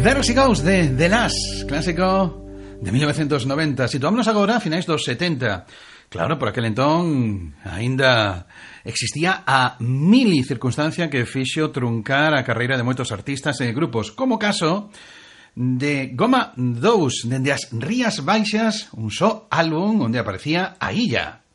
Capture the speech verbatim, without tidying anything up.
There She Goes de The Lash, clásico de mil novecientos noventa. Situámonos agora a finais dos setenta. Claro, por aquel entón aínda existía a mili circunstancia que fixo truncar a carreira de moitos artistas e grupos, como o caso de Goma dous, dende as Rías Baixas, un só álbum onde aparecía a Illa.